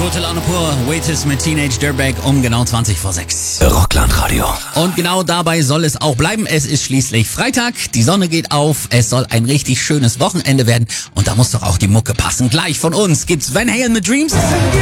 Gute Laune pur, Waitis mit Teenage Dirtbag um genau 20 vor 6. Rockland-Radio. Und genau dabei soll es auch bleiben. Es ist schließlich Freitag, die Sonne geht auf, es soll ein richtig schönes Wochenende werden und da muss doch auch die Mucke passen. Gleich von uns gibt's Van Halen mit Dreams.